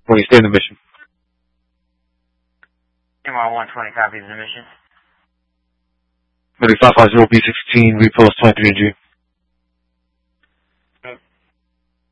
When you stay in the mission. MR-120 copies the mission. Medic 550 B16, repost 23G.